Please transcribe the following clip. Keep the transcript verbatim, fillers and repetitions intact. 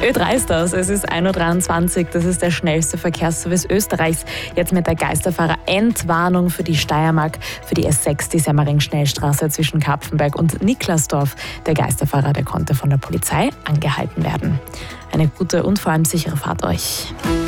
Ö drei ist das, es ist ein Uhr dreiundzwanzig, das ist der schnellste Verkehrsservice Österreichs. Jetzt mit der Geisterfahrer-Entwarnung für die Steiermark, für die S sechs, die Semmering-Schnellstraße zwischen Kapfenberg und Niklasdorf. Der Geisterfahrer, der konnte von der Polizei angehalten werden. Eine gute und vor allem sichere Fahrt euch.